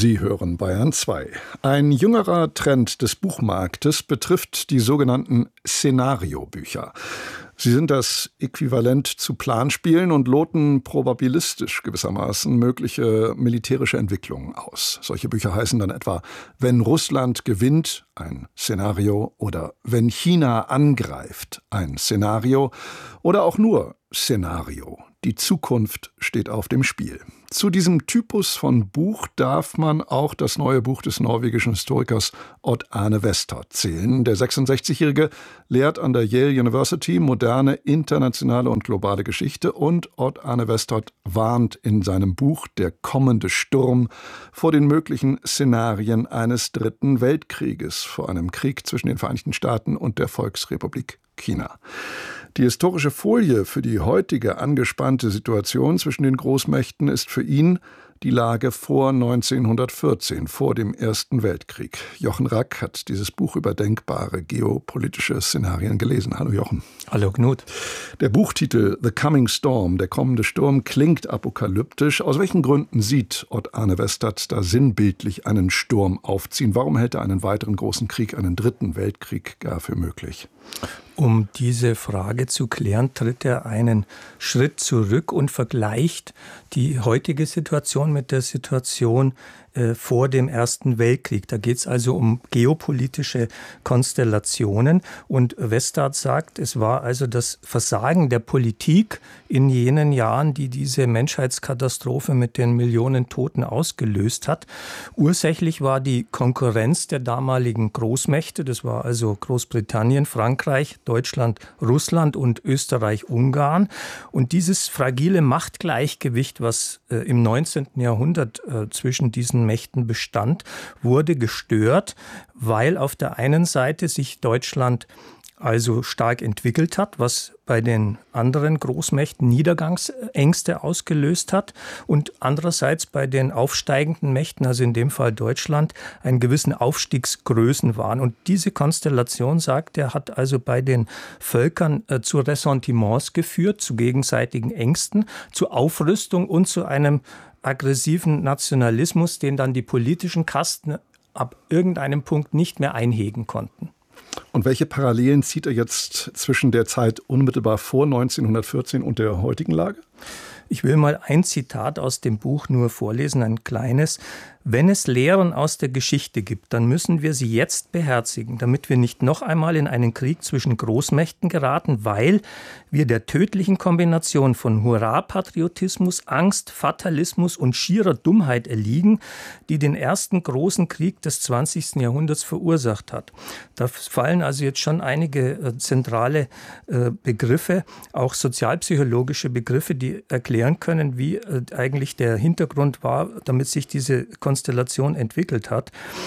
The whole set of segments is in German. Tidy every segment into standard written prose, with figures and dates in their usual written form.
Sie hören Bayern 2. Ein jüngerer Trend des Buchmarktes betrifft die sogenannten Szenariobücher. Sie sind das Äquivalent zu Planspielen und loten probabilistisch gewissermaßen mögliche militärische Entwicklungen aus. Solche Bücher heißen dann etwa „Wenn Russland gewinnt", ein Szenario, oder „Wenn China angreift", ein Szenario, oder auch nur Szenario. Die Zukunft steht auf dem Spiel. Zu diesem Typus von Buch darf man auch das neue Buch des norwegischen Historikers Odd Arne Westad zählen. Der 66-Jährige lehrt an der Yale University moderne, internationale und globale Geschichte, und Odd Arne Westad warnt in seinem Buch Der kommende Sturm vor den möglichen Szenarien eines dritten Weltkrieges, vor einem Krieg zwischen den Vereinigten Staaten und der Volksrepublik China. Die historische Folie für die heutige angespannte Situation zwischen den Großmächten ist für ihn die Lage vor 1914, vor dem Ersten Weltkrieg. Jochen Rack hat dieses Buch über denkbare geopolitische Szenarien gelesen. Hallo Jochen. Hallo Knut. Der Buchtitel The Coming Storm, der kommende Sturm, klingt apokalyptisch. Aus welchen Gründen sieht Odd Arne Westad da sinnbildlich einen Sturm aufziehen? Warum hält er einen weiteren großen Krieg, einen dritten Weltkrieg, gar für möglich? Um diese Frage zu klären, tritt er einen Schritt zurück und vergleicht die heutige Situation mit der Situation vor dem Ersten Weltkrieg. Da geht es also um geopolitische Konstellationen. Und Westad sagt, es war also das Versagen der Politik in jenen Jahren, die diese Menschheitskatastrophe mit den Millionen Toten ausgelöst hat. Ursächlich war die Konkurrenz der damaligen Großmächte. Das war also Großbritannien, Frankreich, Deutschland, Russland und Österreich-Ungarn. Und dieses fragile Machtgleichgewicht, was im 19. Jahrhundert zwischen diesen Mächten bestand, wurde gestört, weil auf der einen Seite sich Deutschland also stark entwickelt hat, was bei den anderen Großmächten Niedergangsängste ausgelöst hat, und andererseits bei den aufsteigenden Mächten, also in dem Fall Deutschland, einen gewissen Aufstiegsgrößenwahn. Und diese Konstellation, sagt er, hat also bei den Völkern zu Ressentiments geführt, zu gegenseitigen Ängsten, zu Aufrüstung und zu einem aggressiven Nationalismus, den dann die politischen Kasten ab irgendeinem Punkt nicht mehr einhegen konnten. Und welche Parallelen zieht er jetzt zwischen der Zeit unmittelbar vor 1914 und der heutigen Lage? Ich will mal ein Zitat aus dem Buch nur vorlesen, ein kleines. Wenn es Lehren aus der Geschichte gibt, dann müssen wir sie jetzt beherzigen, damit wir nicht noch einmal in einen Krieg zwischen Großmächten geraten, weil wir der tödlichen Kombination von Hurra-Patriotismus, Angst, Fatalismus und schierer Dummheit erliegen, die den ersten großen Krieg des 20. Jahrhunderts verursacht hat. Da fallen also jetzt schon einige zentrale Begriffe, auch sozialpsychologische Begriffe, die erklären können, wie eigentlich der Hintergrund war, damit sich diese Konstellation entwickelt hat.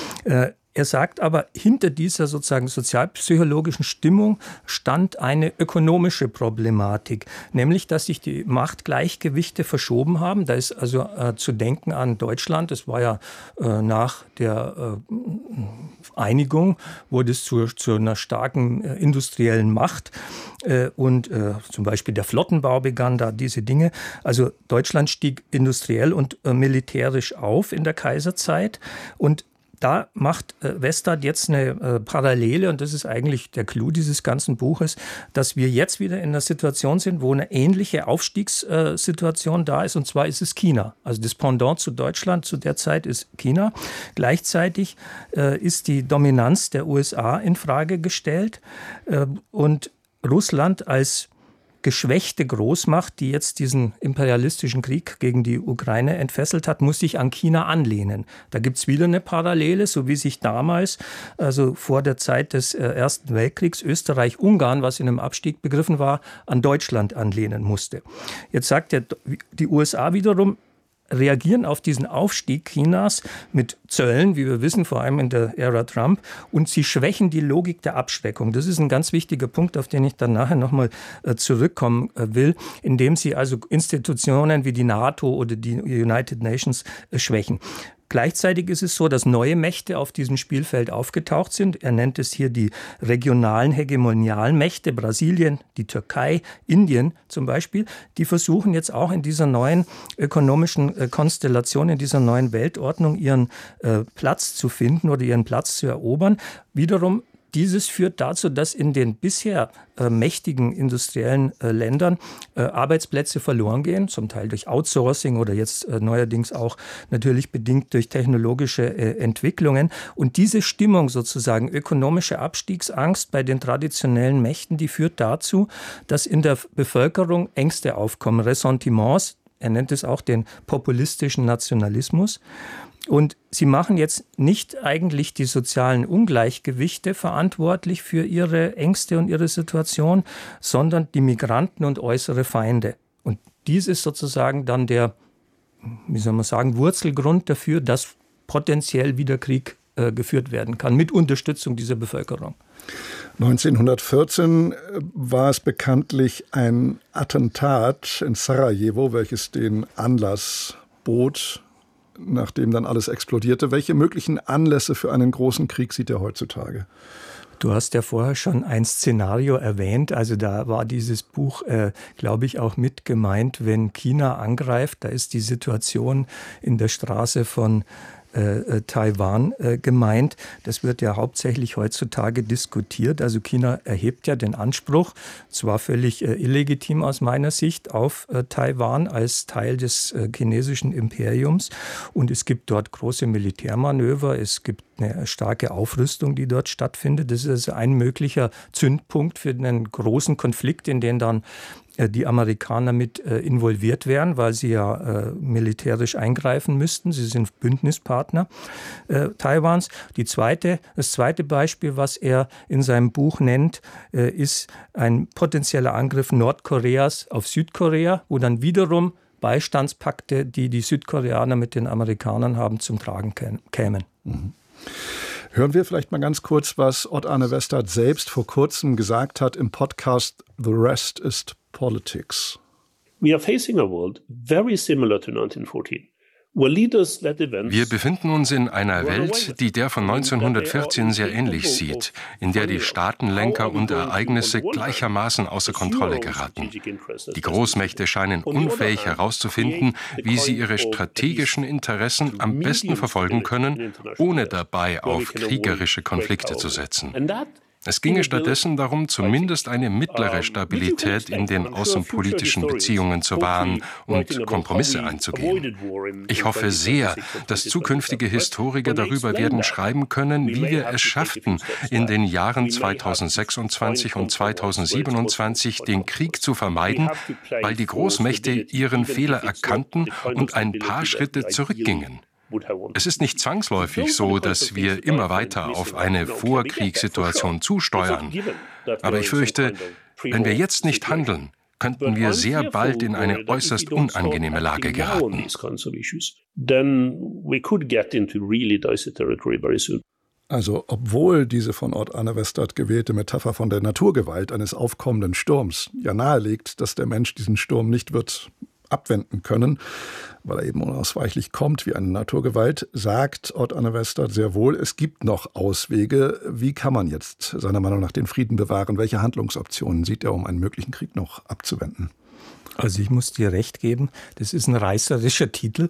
Er sagt aber, hinter dieser sozusagen sozialpsychologischen Stimmung stand eine ökonomische Problematik, nämlich, dass sich die Machtgleichgewichte verschoben haben. Da ist also zu denken an Deutschland. Es war ja nach der Einigung, wurde es zu einer starken industriellen Macht. Und zum Beispiel der Flottenbau begann da, diese Dinge. Also Deutschland stieg industriell und militärisch auf in der Kaiserzeit, und da macht Westad jetzt eine Parallele, und das ist eigentlich der Clou dieses ganzen Buches, dass wir jetzt wieder in einer Situation sind, wo eine ähnliche Aufstiegssituation da ist, und zwar ist es China. Also das Pendant zu Deutschland zu der Zeit ist China. Gleichzeitig ist die Dominanz der USA in Frage gestellt, und Russland als geschwächte Großmacht, die jetzt diesen imperialistischen Krieg gegen die Ukraine entfesselt hat, muss sich an China anlehnen. Da gibt es wieder eine Parallele, so wie sich damals, also vor der Zeit des Ersten Weltkriegs, Österreich-Ungarn, was in einem Abstieg begriffen war, an Deutschland anlehnen musste. Jetzt sagt er, die USA wiederum reagieren auf diesen Aufstieg Chinas mit Zöllen, wie wir wissen, vor allem in der Ära Trump, und sie schwächen die Logik der Abschreckung. Das ist ein ganz wichtiger Punkt, auf den ich dann nachher nochmal zurückkommen will, indem sie also Institutionen wie die NATO oder die United Nations schwächen. Gleichzeitig ist es so, dass neue Mächte auf diesem Spielfeld aufgetaucht sind. Er nennt es hier die regionalen hegemonialen Mächte, Brasilien, die Türkei, Indien zum Beispiel. Die versuchen jetzt auch in dieser neuen ökonomischen Konstellation, in dieser neuen Weltordnung ihren Platz zu finden oder ihren Platz zu erobern. Wiederum dieses führt dazu, dass in den bisher mächtigen industriellen Ländern Arbeitsplätze verloren gehen, zum Teil durch Outsourcing oder jetzt neuerdings auch natürlich bedingt durch technologische Entwicklungen. Und diese Stimmung sozusagen, ökonomische Abstiegsangst bei den traditionellen Mächten, die führt dazu, dass in der Bevölkerung Ängste aufkommen, Ressentiments. Er nennt es auch den populistischen Nationalismus. Und sie machen jetzt nicht eigentlich die sozialen Ungleichgewichte verantwortlich für ihre Ängste und ihre Situation, sondern die Migranten und äußere Feinde. Und dies ist sozusagen dann der, wie soll man sagen, Wurzelgrund dafür, dass potenziell wieder Krieg geführt werden kann, mit Unterstützung dieser Bevölkerung. 1914 war es bekanntlich ein Attentat in Sarajevo, welches den Anlass bot, nachdem dann alles explodierte. Welche möglichen Anlässe für einen großen Krieg sieht er heutzutage? Du hast ja vorher schon ein Szenario erwähnt. Also da war dieses Buch, glaube ich, auch mit gemeint, wenn China angreift. Da ist die Situation in der Straße von Taiwan gemeint. Das wird ja hauptsächlich heutzutage diskutiert. Also China erhebt ja den Anspruch, zwar völlig illegitim aus meiner Sicht, auf Taiwan als Teil des chinesischen Imperiums. Und es gibt dort große Militärmanöver. Es gibt eine starke Aufrüstung, die dort stattfindet. Das ist also ein möglicher Zündpunkt für einen großen Konflikt, in den dann die Amerikaner mit involviert wären, weil sie ja militärisch eingreifen müssten. Sie sind Bündnispartner Taiwans. Das zweite Beispiel, was er in seinem Buch nennt, ist ein potenzieller Angriff Nordkoreas auf Südkorea, wo dann wiederum Beistandspakte, die die Südkoreaner mit den Amerikanern haben, zum Tragen kämen. Mhm. Hören wir vielleicht mal ganz kurz, was Odd Arne Westad selbst vor kurzem gesagt hat im Podcast The Rest is Politics. We are facing a world very similar to 1914. Wir befinden uns in einer Welt, die der von 1914 sehr ähnlich sieht, in der die Staatenlenker und Ereignisse gleichermaßen außer Kontrolle geraten. Die Großmächte scheinen unfähig herauszufinden, wie sie ihre strategischen Interessen am besten verfolgen können, ohne dabei auf kriegerische Konflikte zu setzen. Es ginge stattdessen darum, zumindest eine mittlere Stabilität in den außenpolitischen Beziehungen zu wahren und Kompromisse einzugehen. Ich hoffe sehr, dass zukünftige Historiker darüber werden schreiben können, wie wir es schafften, in den Jahren 2026 und 2027 den Krieg zu vermeiden, weil die Großmächte ihren Fehler erkannten und ein paar Schritte zurückgingen. Es ist nicht zwangsläufig so, dass wir immer weiter auf eine Vorkriegssituation zusteuern. Aber ich fürchte, wenn wir jetzt nicht handeln, könnten wir sehr bald in eine äußerst unangenehme Lage geraten. Also, obwohl diese von Odd Arne Westad gewählte Metapher von der Naturgewalt eines aufkommenden Sturms ja nahelegt, dass der Mensch diesen Sturm nicht wird abwenden können, weil er eben unausweichlich kommt wie eine Naturgewalt, sagt Odd Arne Westad sehr wohl, es gibt noch Auswege. Wie kann man jetzt seiner Meinung nach den Frieden bewahren? Welche Handlungsoptionen sieht er, um einen möglichen Krieg noch abzuwenden? Also ich muss dir recht geben, das ist ein reißerischer Titel.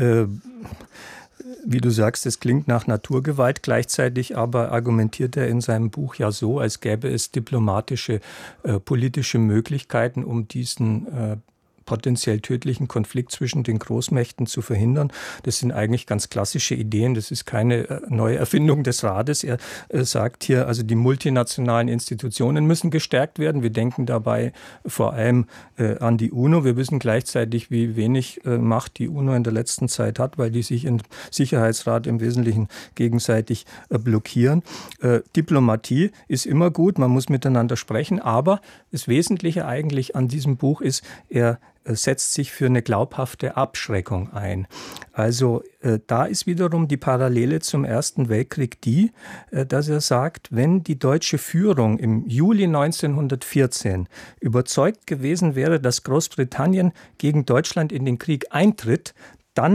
Wie du sagst, es klingt nach Naturgewalt, gleichzeitig aber argumentiert er in seinem Buch ja so, als gäbe es diplomatische, politische Möglichkeiten, um diesen potenziell tödlichen Konflikt zwischen den Großmächten zu verhindern. Das sind eigentlich ganz klassische Ideen. Das ist keine neue Erfindung des Rates. Er sagt hier, also die multinationalen Institutionen müssen gestärkt werden. Wir denken dabei vor allem an die UNO. Wir wissen gleichzeitig, wie wenig Macht die UNO in der letzten Zeit hat, weil die sich im Sicherheitsrat im Wesentlichen gegenseitig blockieren. Diplomatie ist immer gut. Man muss miteinander sprechen. Aber das Wesentliche eigentlich an diesem Buch ist, er setzt sich für eine glaubhafte Abschreckung ein. Also da ist wiederum die Parallele zum Ersten Weltkrieg die, dass er sagt, wenn die deutsche Führung im Juli 1914 überzeugt gewesen wäre, dass Großbritannien gegen Deutschland in den Krieg eintritt, dann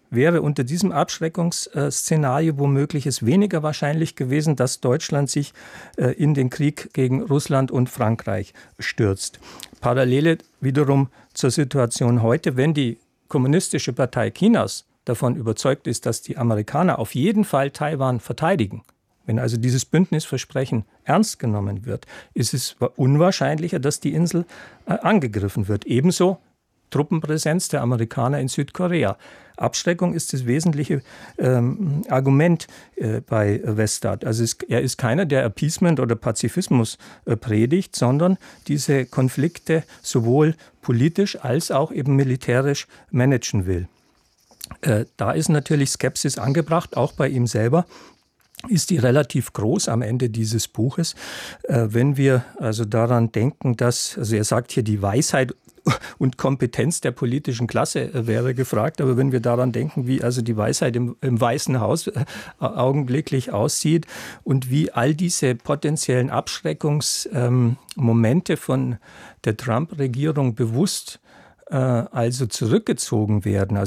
wäre unter diesem Abschreckungsszenario womöglich es weniger wahrscheinlich gewesen, dass Deutschland sich in den Krieg gegen Russland und Frankreich stürzt. Parallele wiederum zur Situation heute, wenn die Kommunistische Partei Chinas davon überzeugt ist, dass die Amerikaner auf jeden Fall Taiwan verteidigen, wenn also dieses Bündnisversprechen ernst genommen wird, ist es unwahrscheinlicher, dass die Insel angegriffen wird. Ebenso Truppenpräsenz der Amerikaner in Südkorea. Abschreckung ist das wesentliche Argument bei Westad. Also er ist keiner, der Appeasement oder Pazifismus predigt, sondern diese Konflikte sowohl politisch als auch eben militärisch managen will. Da ist natürlich Skepsis angebracht, auch bei ihm selber. Ist die relativ groß am Ende dieses Buches. Wenn wir also daran denken, also er sagt hier, die Weisheit und Kompetenz der politischen Klasse wäre gefragt, aber wenn wir daran denken, wie also die Weisheit im Weißen Haus augenblicklich aussieht und wie all diese potenziellen Abschreckungsmomente von der Trump-Regierung bewusst also zurückgezogen werden. Also